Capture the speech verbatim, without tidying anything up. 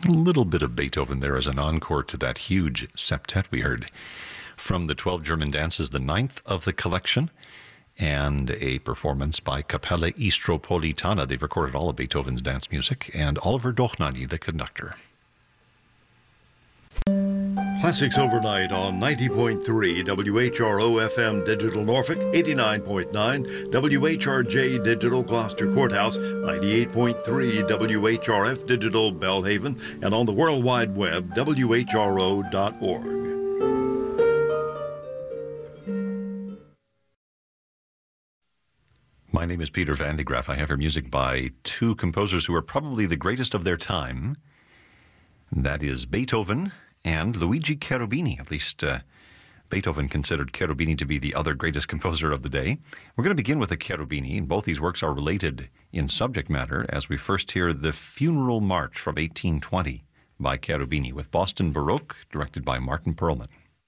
A little bit of Beethoven there as an encore to that huge septet we heard. From the twelve German dances, the ninth of the collection, and a performance by Capella Istropolitana. They've recorded all of Beethoven's dance music, and Oliver Dochnani, the conductor. Classics Overnight on ninety point three W H R O F M Digital Norfolk, eighty-nine point nine W H R J Digital Gloucester Courthouse, ninety-eight point three W H R F Digital Belhaven, and on the World Wide Web, W H R O dot org. My name is Peter Van de Graaff. I have here music by two composers who are probably the greatest of their time. That is Beethoven and Luigi Cherubini. At least uh, Beethoven considered Cherubini to be the other greatest composer of the day. We're going to begin with the Cherubini, and both these works are related in subject matter, as we first hear the Funeral March from eighteen twenty by Cherubini, with Boston Baroque, directed by Martin Perlman.